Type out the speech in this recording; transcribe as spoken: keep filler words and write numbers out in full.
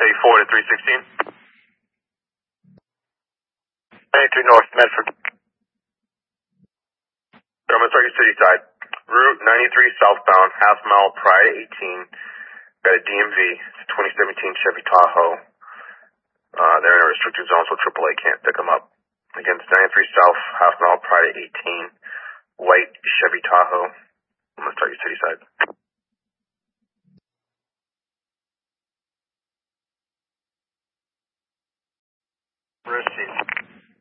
Take four to three sixteen. ninety-three North, Medford. I'm going to start your city side. Route ninety-three southbound, half mile prior to eighteen. Got a D M V. It's a twenty seventeen Chevy Tahoe. Uh, they're in a restricted zone, so triple A can't pick them up. Again, it's ninety-three south, half mile prior to eighteen. White Chevy Tahoe. I'm going to start your city